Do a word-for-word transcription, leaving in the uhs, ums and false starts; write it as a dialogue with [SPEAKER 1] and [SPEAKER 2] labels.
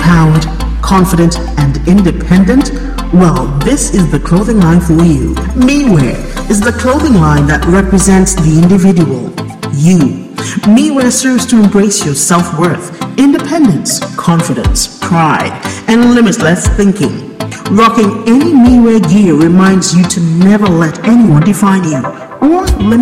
[SPEAKER 1] empowered, confident, and independent? Well, this is the clothing line for you. MeWear is the clothing line that represents the individual, you. MeWear serves to embrace your self-worth, independence, confidence, pride, and limitless thinking. Rocking any MeWear gear reminds you to never let anyone define you or limit